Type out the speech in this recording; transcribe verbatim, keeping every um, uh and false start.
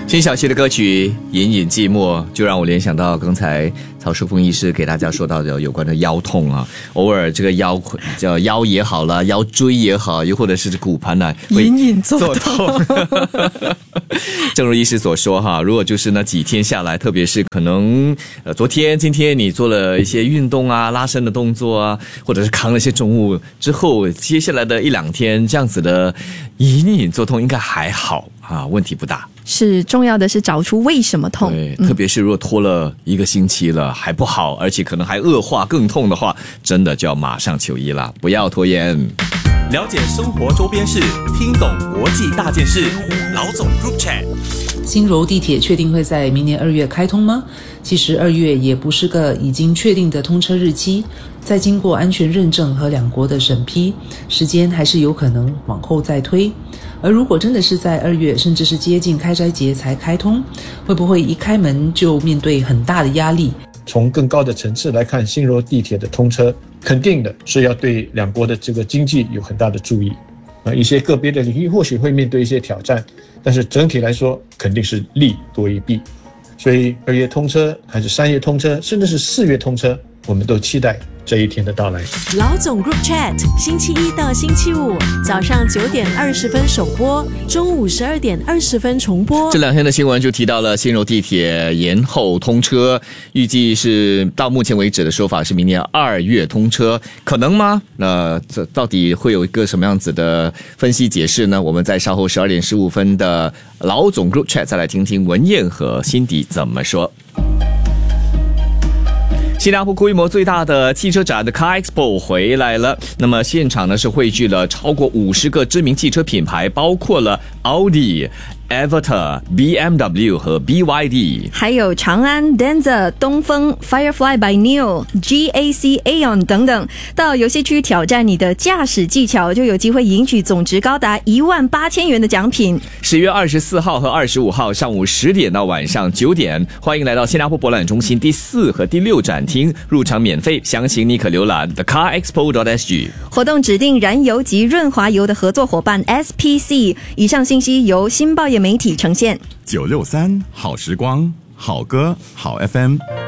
辛晓琪的歌曲《隐隐寂寞》就让我联想到刚才曹淑凤医师给大家说到的有关的腰痛啊，偶尔这个腰叫腰也好了，腰椎也好，又或者是骨盘呢会隐隐作痛。 正如医师所说哈，如果就是那几天下来，特别是可能呃昨天、今天你做了一些运动啊、拉伸的动作啊，或者是扛了一些重物之后，接下来的一两天这样子的隐隐作痛应该还好啊，问题不大。 是重要的是找出为什么痛， 对，特别是如果拖了一个星期了还不好，而且可能还恶化更痛的话，真的就要马上求医了，不要拖延。 了解生活周边事，听懂国际大件事。老总 Group Chat。 新柔地铁确定会在明年二月开通吗？其实二月也不是个已经确定的通车日期，在经过安全认证和两国的审批，时间还是有可能往后再推。而如果真的是在二月，甚至是接近开斋节才开通，会不会一开门就面对很大的压力？ 从更高的层次来看，新柔地铁的通车，肯定的是要对两国的这个经济有很大的注意。啊，一些个别的领域或许会面对一些挑战，但是整体来说肯定是利多于弊。所以二月通车，还是三月通车，甚至是四月通车，我们都期待这一天的到来。 老总 Group Chat， 星期一到星期五早上九点二十分首播，中午十二点二十分重播。 这两天的新闻就提到了新柔地铁延后通车，预计是到目前为止的说法是明年二月通车，可能吗？那这到底会有一个什么样子的分析解释呢？我们在稍后十二点十五分的老总 Group Chat 再来听听文燕和辛迪怎么说。新加坡规模最大的汽车展的 Car Expo 回来了，那么现场呢是汇聚了超过五十个知名汽车品牌，包括了奥迪、Avatr、B M W 和 B Y D， 还有长安、Denza、东风、Firefly by N I O、G A C、Aon 等等，到游戏区挑战你的驾驶技巧，就有机会赢取总值高达一万八千元的奖品。 十月二十四号和二十五号上午十点到晚上九点，欢迎来到新加坡博览中心第四和第六展厅，入场免费，详情你可浏览 the car expo dot s g。 活动指定燃油及润滑油的合作伙伴 S P C， 以上信息由新报业媒体呈现。 九六三好时光，好歌好 F M。